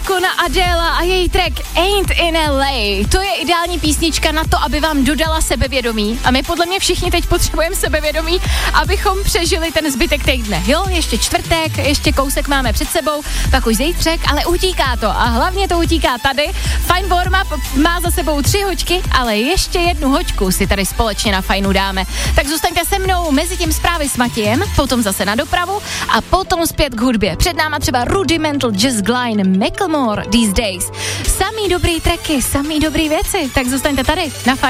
Madonna Adela a její track Ain't in LA. To je ideální písnička na to, aby vám dodala sebevědomí. A my podle mě všichni teď potřebujeme sebevědomí, abychom přežili ten zbytek týdne. Jo, ještě čtvrtek, ještě kousek máme před sebou, pak už zítřek, ale utíká to. A hlavně to utíká tady. Fajn warm-up má za sebou 3 hoďky, ale ještě jednu hoďku si tady společně na fajnu dáme. Tak zůstaňte se mnou, mezi tím zprávy s Matějem, potom zase na dopravu a potom zpět k hudbě. Před náma třeba Rudimental, Just Glide, Macklemore, These Days. Samý dobrý tracky, samý dobrý věci, tak zůstaňte tady na fajn.